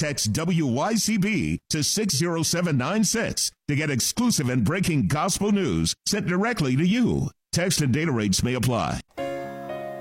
Text WYCB to 60796 to get exclusive and breaking gospel news sent directly to you. Text and data rates may apply.